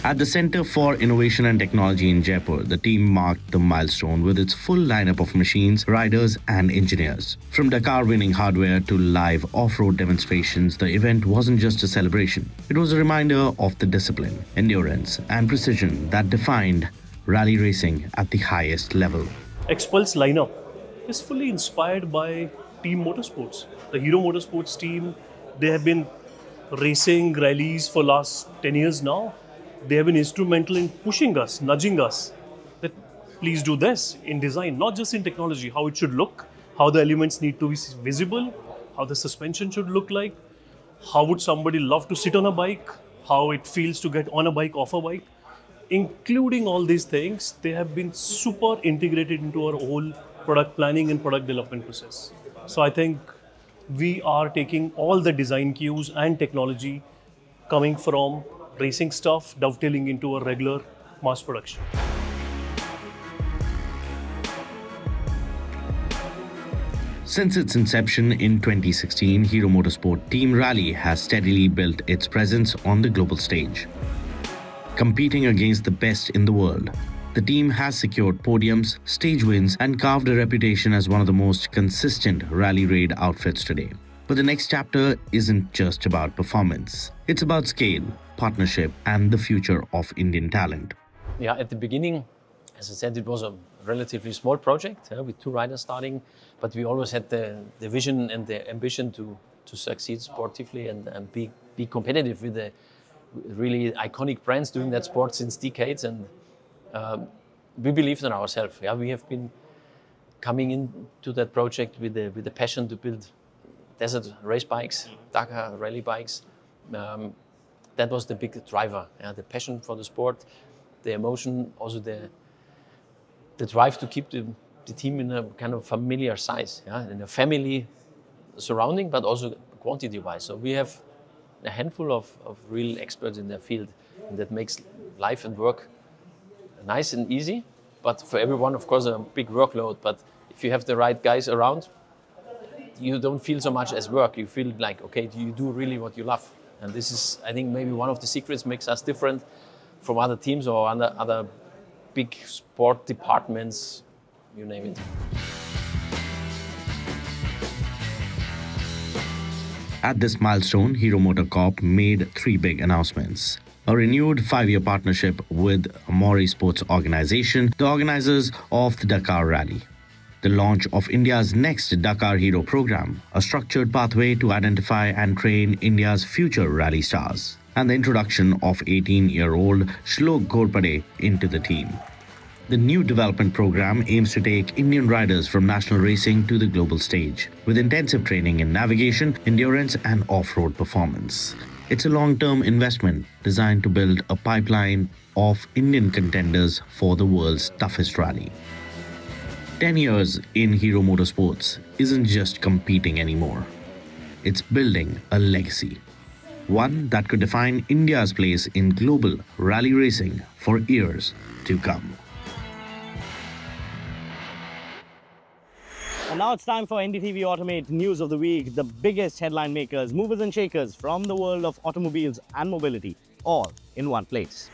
At the Center for Innovation and Technology in Jaipur, the team marked the milestone with its full lineup of machines, riders, and engineers. From Dakar-winning hardware to live off-road demonstrations, the event wasn't just a celebration. It was a reminder of the discipline, endurance, and precision that defined rally racing at the highest level. Xpulse lineup is fully inspired by Team Motorsports. The Hero Motorsports team, they have been racing rallies for last 10 years now. They have been instrumental in pushing us, nudging us, that please do this in design, not just in technology, how it should look, how the elements need to be visible, how the suspension should look like, how would somebody love to sit on a bike, how it feels to get on a bike, off a bike. Including all these things, they have been super integrated into our whole product planning and product development process. So I think we are taking all the design cues and technology coming from racing stuff, dovetailing into a regular mass production. Since its inception in 2016, Hero Motorsport Team Rally has steadily built its presence on the global stage. Competing against the best in the world, the team has secured podiums, stage wins, and carved a reputation as one of the most consistent rally raid outfits today. But the next chapter isn't just about performance. It's about scale, partnership, and the future of Indian talent. Yeah, at the beginning, as I said, it was a relatively small project with 2 riders starting, but we always had the vision and the ambition to succeed sportively and be competitive with the really iconic brands doing that sport since decades. And we believed in ourselves. Yeah, we have been coming into that project with the passion to build desert race bikes, Dakar rally bikes. That was the big driver. Yeah, the passion for the sport, the emotion, also the drive to keep the team in a kind of familiar size, yeah, in a family surrounding, but also quantity-wise. So we have a handful of real experts in their field, and that makes life and work nice and easy. But for everyone, of course, a big workload. But if you have the right guys around, you don't feel so much as work. You feel like, okay, you do really what you love. And this is, I think, maybe one of the secrets makes us different from other teams or other big sport departments, you name it. At this milestone, Hero MotoCorp made 3 big announcements. A renewed 5-year partnership with Mori Sports Organization, the organizers of the Dakar Rally. The launch of India's next Dakar Hero program, a structured pathway to identify and train India's future rally stars. And the introduction of 18-year-old Shlok Ghorpade into the team. The new development program aims to take Indian riders from national racing to the global stage, with intensive training in navigation, endurance, and off-road performance. It's a long-term investment designed to build a pipeline of Indian contenders for the world's toughest rally. 10 years in Hero Motorsports isn't just competing anymore. It's building a legacy. One that could define India's place in global rally racing for years to come. And now it's time for NDTV Automate News of the Week, the biggest headline makers, movers and shakers from the world of automobiles and mobility, all in one place.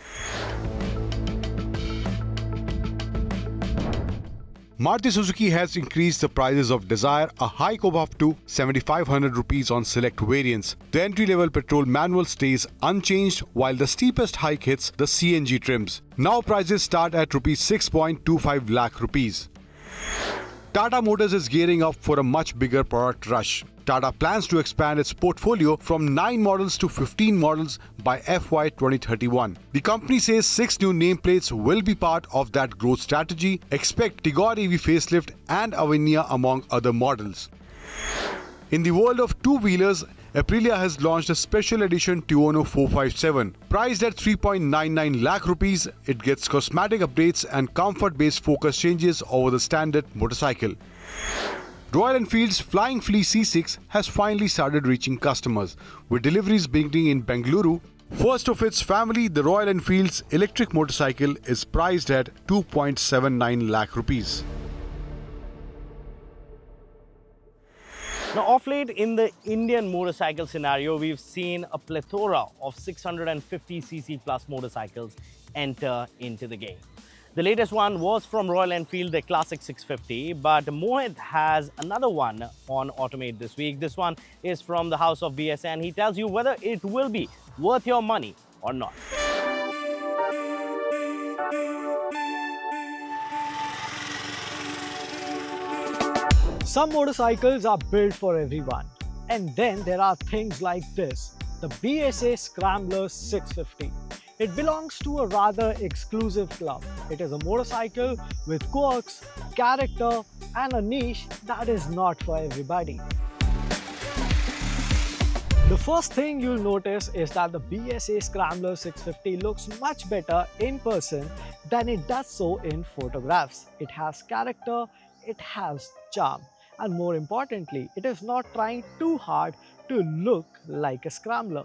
Maruti Suzuki has increased the prices of Dzire, a hike of up to 7,500 rupees on select variants. The entry-level petrol manual stays unchanged, while the steepest hike hits the CNG trims. Now prices start at ₹6.25 lakh rupees. Tata Motors is gearing up for a much bigger product rush. Tata plans to expand its portfolio from 9 models to 15 models by FY 2031. The company says 6 new nameplates will be part of that growth strategy. Expect Tigor EV facelift and Avinia among other models. In the world of two-wheelers, Aprilia has launched a special edition Tuono 457. Priced at 3.99 lakh rupees, it gets cosmetic updates and comfort-based focus changes over the standard motorcycle. Royal Enfield's Flying Flea C6 has finally started reaching customers, with deliveries beginning in Bengaluru. First of its family, the Royal Enfield's electric motorcycle is priced at 2.79 lakh rupees. Now, off late in the Indian motorcycle scenario, we've seen a plethora of 650cc plus motorcycles enter into the game. The latest one was from Royal Enfield, the Classic 650, but Mohit has another one on Automate this week. This one is from the house of BSN. He tells you whether it will be worth your money or not. Some motorcycles are built for everyone. And then there are things like this, the BSA Scrambler 650. It belongs to a rather exclusive club. It is a motorcycle with quirks, character, and a niche that is not for everybody. The first thing you'll notice is that the BSA Scrambler 650 looks much better in person than it does so in photographs. It has character, it has charm, and more importantly, it is not trying too hard to look like a scrambler.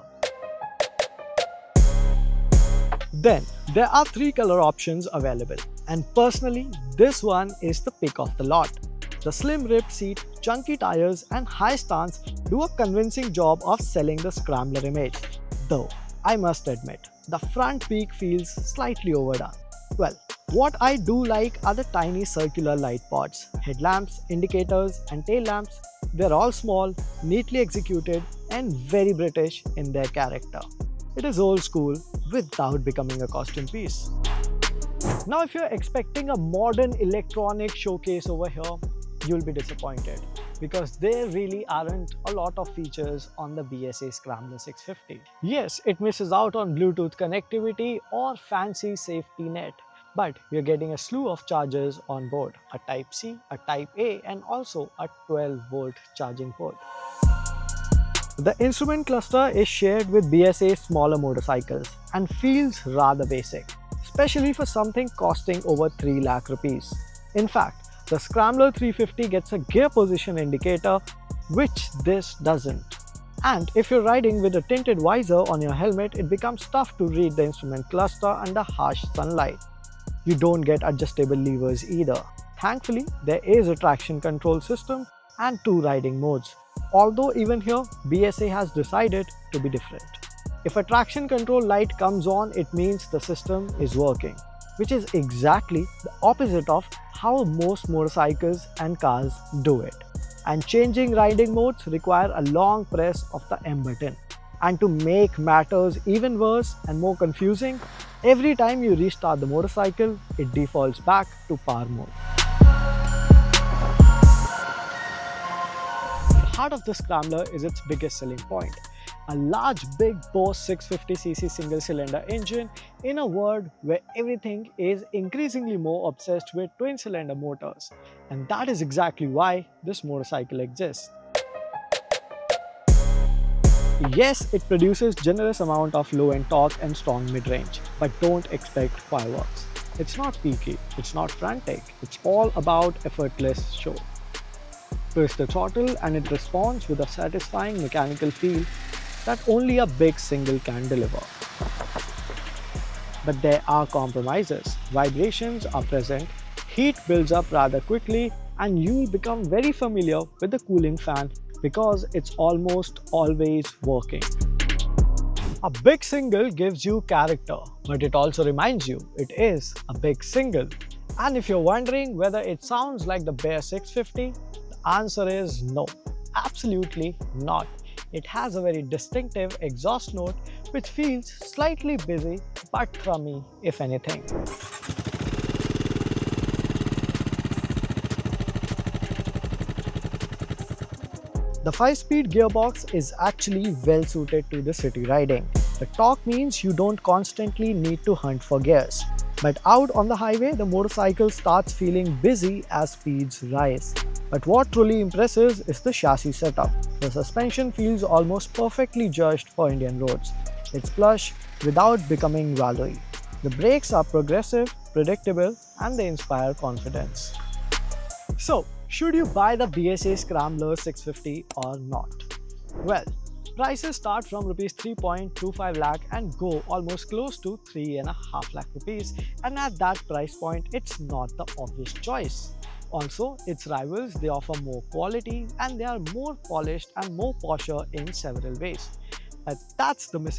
Then, there are 3 color options available, and personally, this one is the pick of the lot. The slim ribbed seat, chunky tires, and high stance do a convincing job of selling the scrambler image. Though, I must admit, the front peak feels slightly overdone. Well, what I do like are the tiny circular light pods, headlamps, indicators, and tail lamps. They're all small, neatly executed, and very British in their character. It is old school without becoming a costume piece. Now, if you're expecting a modern electronic showcase over here, you'll be disappointed because there really aren't a lot of features on the BSA Scrambler 650. Yes, it misses out on Bluetooth connectivity or fancy safety net, but you're getting a slew of chargers on board, a Type-C, a Type-A, and also a 12-volt charging port. The instrument cluster is shared with BSA's smaller motorcycles and feels rather basic, especially for something costing over 3 lakh rupees. In fact, the Scrambler 350 gets a gear position indicator, which this doesn't. And if you're riding with a tinted visor on your helmet, it becomes tough to read the instrument cluster under harsh sunlight. You don't get adjustable levers either. Thankfully, there is a traction control system and 2 riding modes. Although even here, BSA has decided to be different. If a traction control light comes on, it means the system is working, which is exactly the opposite of how most motorcycles and cars do it. And changing riding modes require a long press of the M button. And to make matters even worse and more confusing, every time you restart the motorcycle, it defaults back to power mode. The heart of the Scrambler is its biggest selling point. A large, big Bose 650cc single-cylinder engine in a world where everything is increasingly more obsessed with twin-cylinder motors. And that is exactly why this motorcycle exists. Yes, it produces generous amount of low-end torque and strong mid-range, but don't expect fireworks. It's not peaky, it's not frantic, it's all about effortless show. Press the throttle and it responds with a satisfying mechanical feel that only a big single can deliver. But there are compromises. Vibrations are present, heat builds up rather quickly, and you'll become very familiar with the cooling fan because it's almost always working. A big single gives you character, but it also reminds you it is a big single. And if you're wondering whether it sounds like the Bear 650, the answer is no, absolutely not. It has a very distinctive exhaust note which feels slightly busy but thrummy if anything. The 5-speed gearbox is actually well suited to the city riding. The torque means you don't constantly need to hunt for gears. But out on the highway, the motorcycle starts feeling busy as speeds rise. But what truly impresses is the chassis setup. The suspension feels almost perfectly judged for Indian roads. It's plush without becoming wallowy. The brakes are progressive, predictable, and they inspire confidence. So, should you buy the BSA Scrambler 650 or not? Well, prices start from Rs 3.25 lakh and go almost close to 3.5 lakh rupees, and at that price point, it's not the obvious choice. Also, its rivals, they offer more quality and they are more polished and more posher in several ways. But that's the missing